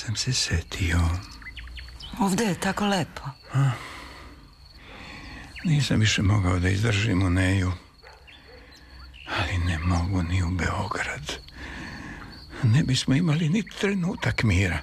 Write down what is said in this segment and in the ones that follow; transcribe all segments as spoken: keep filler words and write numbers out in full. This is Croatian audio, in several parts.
Sam se setio. Ovde je tako lepo. A? Nisam više mogao da izdržim u Neju. Ali ne mogu ni u Beograd. Ne bismo imali ni trenutak mira.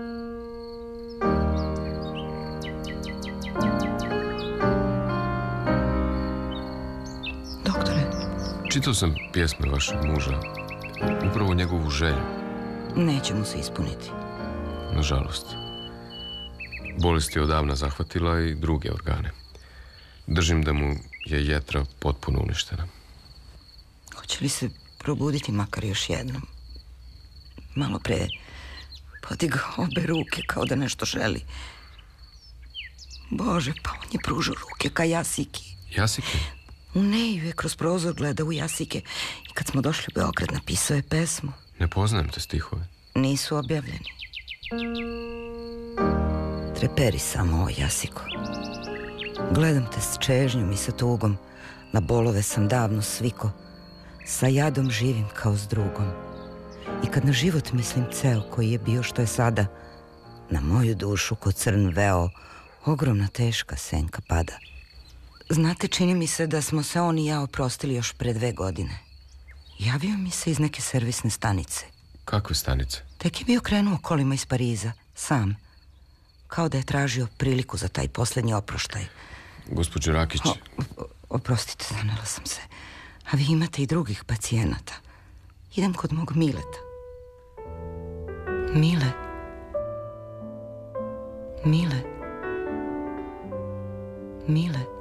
Doktore. Čitao sam pjesme vašeg muža. Upravo njegovu želju. Neće mu se ispuniti. Nažalost. Bolest je odavna zahvatila i druge organe. Držim da mu je jetra potpuno uništena. Hoće li se probuditi makar još jednom? Malo pre podigao obe ruke kao da nešto želi. Bože, pa on je pružao ruke ka Jasiki. Jasike? U Neju je kroz prozor gledao u Jasike i kad smo došli u Beograd napisao je pesmu. Ne poznajem te stihove. Nisu objavljeni. Treperi samo, o Jasiko. Gledam te s čežnjom i sa tugom. Na bolove sam davno sviko. Sa jadom živim kao s drugom. I kad na život mislim ceo koji je bio što je sada, na moju dušu ko crn veo ogromna teška senka pada. Znate, čini mi se da smo se on i ja oprostili još pre dve godine. Javio mi se iz neke servisne stanice. Kakve stanice? Tek je bio krenuo kolima iz Pariza, sam. Kao da je tražio priliku za taj posljednji oproštaj. Gospođo Rakić... O, o, oprostite, zanela sam se. A vi imate i drugih pacijenata. Idem kod mog Mileta. Mile. Mile. Mile.